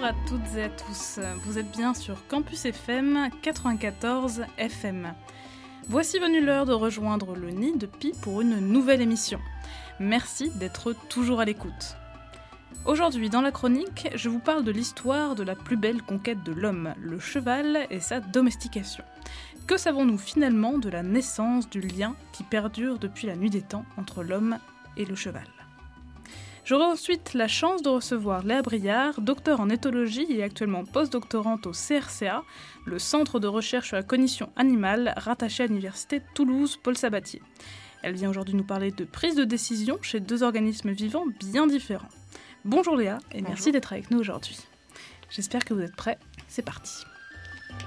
à toutes et à tous, vous êtes bien sur Campus FM 94 FM. Voici venue l'heure de rejoindre le Nid de Pi pour une nouvelle émission. Merci d'être toujours à l'écoute. Aujourd'hui, dans la chronique, je vous parle de l'histoire de la plus belle conquête de l'homme, le cheval et sa domestication. Que savons-nous finalement de la naissance du lien qui perdure depuis la nuit des temps entre l'homme et le cheval ? J'aurai ensuite la chance de recevoir Léa Briard, docteure en éthologie et actuellement post-doctorante au CRCA, le Centre de recherche sur la cognition animale rattaché à l'Université de Toulouse Paul Sabatier. Elle vient aujourd'hui nous parler de prise de décision chez deux organismes vivants bien différents. Bonjour Léa et merci d'être avec nous aujourd'hui. J'espère que vous êtes prêts, c'est parti.